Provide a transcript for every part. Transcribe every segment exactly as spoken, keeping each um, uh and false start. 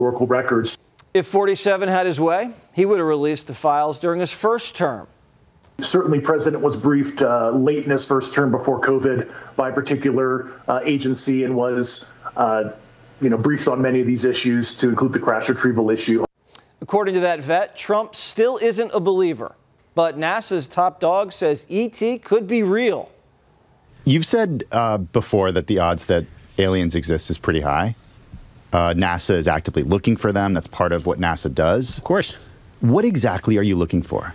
historical records. If forty-seven had his way, he would have released the files during his first term. Certainly, President was briefed uh, late in his first term before COVID by a particular uh, agency and was, uh, you know, briefed on many of these issues, to include the crash retrieval issue. According to that vet, Trump still isn't a believer, but NASA's top dog says E T could be real. You've said uh, before that the odds that aliens exist is pretty high. Uh, NASA is actively looking for them. That's part of what NASA does. Of course. What exactly are you looking for?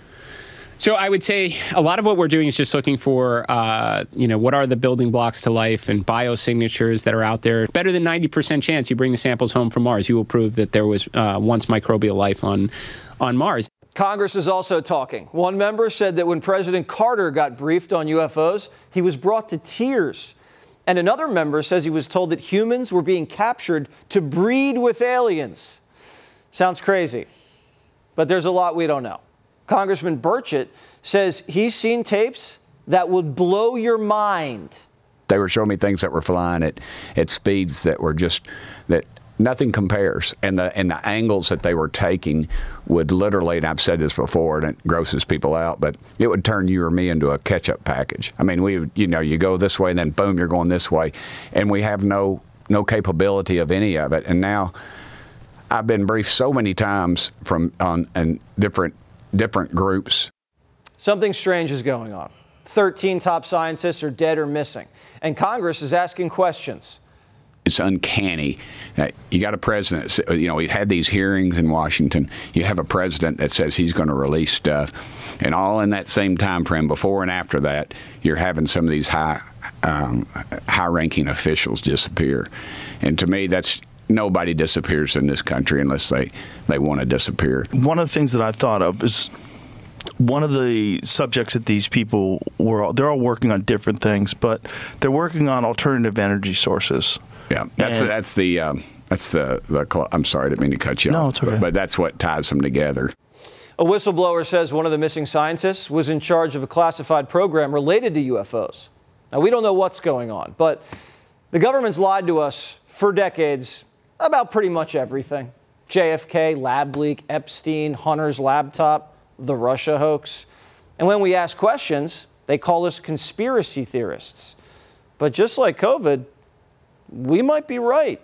So I would say a lot of what we're doing is just looking for, uh, you know, what are the building blocks to life and biosignatures that are out there. Better than ninety percent chance you bring the samples home from Mars, you will prove that there was uh, once microbial life on, on Mars. Congress is also talking. One member said that when President Carter got briefed on U F Os, he was brought to tears. And another member says he was told that humans were being captured to breed with aliens. Sounds crazy, but there's a lot we don't know. Congressman Burchett says he's seen tapes that would blow your mind. They were showing me things that were flying at, at speeds that were just, that nothing compares. And the, and the angles that they were taking would literally, and I've said this before, and it grosses people out, but it would turn you or me into a ketchup package. I mean, we, you know, you go this way and then boom, you're going this way. And we have no, no capability of any of it. And now I've been briefed so many times from on and different different groups. Something strange is going on. thirteen top scientists are dead or missing, and Congress is asking questions. It's uncanny that you got a president, you know, we had these hearings in Washington. You have a president that says he's going to release stuff, and all in that same time frame, before and after that, you're having some of these high, um, high-ranking officials disappear. And to me, that's nobody disappears in this country unless they, they want to disappear. One of the things that I've thought of is one of the subjects that these people were, they're all working on different things, but they're working on alternative energy sources. Yeah, that's the, that's the, um, that's the, the, I'm sorry, I didn't mean to cut you no, off. It's okay. but, but that's what ties them together. A whistleblower says one of the missing scientists was in charge of a classified program related to U F Os. Now, we don't know what's going on, but the government's lied to us for decades about pretty much everything. J F K, lab leak, Epstein, Hunter's laptop, the Russia hoax. And when we ask questions, they call us conspiracy theorists. But just like COVID, we might be right.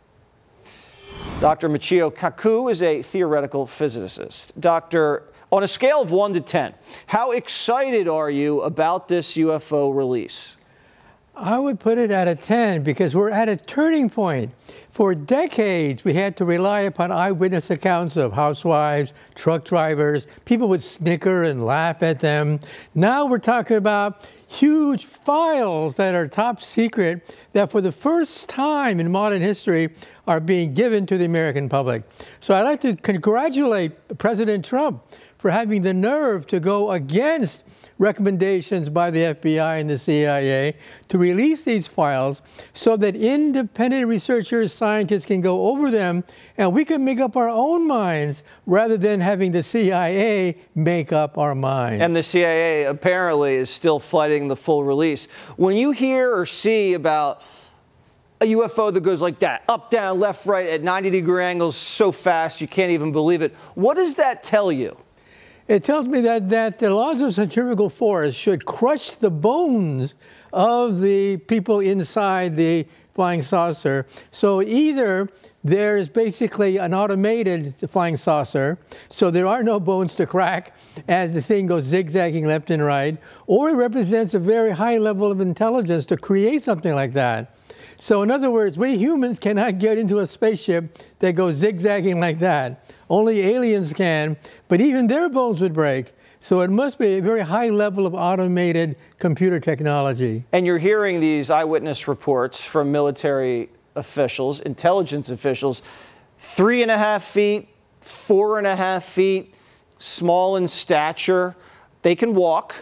Doctor Michio Kaku is a theoretical physicist. Doctor, on a scale of one to ten, how excited are you about this U F O release? I would put it at a ten because we're at a turning point. For decades, we had to rely upon eyewitness accounts of housewives, truck drivers. People would snicker and laugh at them. Now we're talking about huge files that are top secret that for the first time in modern history are being given to the American public. So I'd like to congratulate President Trump for having the nerve to go against recommendations by the F B I and the C I A to release these files so that independent researchers, scientists can go over them and we can make up our own minds rather than having the C I A make up our minds. And the C I A apparently is still fighting the full release. When you hear or see about a U F O that goes like that, up, down, left, right, at ninety degree angles so fast you can't even believe it, what does that tell you? It tells me that, that the laws of centrifugal force should crush the bones of the people inside the flying saucer. So either there's basically an automated flying saucer, so there are no bones to crack as the thing goes zigzagging left and right, or it represents a very high level of intelligence to create something like that. So in other words, we humans cannot get into a spaceship that goes zigzagging like that. Only aliens can, but even their bones would break. So it must be a very high level of automated computer technology. And you're hearing these eyewitness reports from military officials, intelligence officials, three and a half feet, four and a half feet, small in stature. They can walk.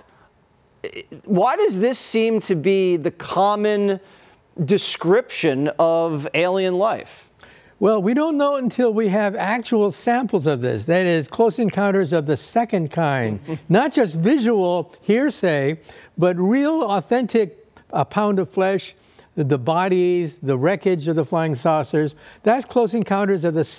Why does this seem to be the common description of alien life? Well, we don't know until we have actual samples of this. That is, close encounters of the second kind. Not just visual hearsay, but real, authentic, a pound of flesh, the, the bodies, the wreckage of the flying saucers. That's Close Encounters of the